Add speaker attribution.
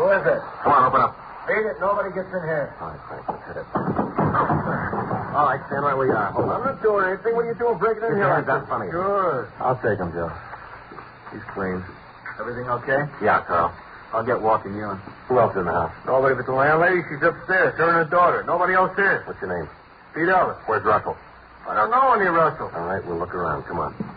Speaker 1: Who is it?
Speaker 2: Come on, open up.
Speaker 1: Beat it. Nobody gets in here.
Speaker 2: All right, Frank, let's hit it. All right, stand right where you are. Hold on.
Speaker 1: I'm not doing anything. What are you doing breaking in
Speaker 2: Get
Speaker 1: here?
Speaker 2: your hands out in front of you.
Speaker 1: Sure.
Speaker 2: I'll take him, Joe. He's clean.
Speaker 1: Everything okay?
Speaker 2: Yeah, Carl.
Speaker 1: I'll get walking you in.
Speaker 2: Who else is in the house?
Speaker 1: Nobody but the landlady. She's upstairs. Her and her daughter. Nobody else here.
Speaker 2: What's your name?
Speaker 1: Pete Ellis.
Speaker 2: Where's Russell?
Speaker 1: I don't know any Russell.
Speaker 2: All right, we'll look around. Come on.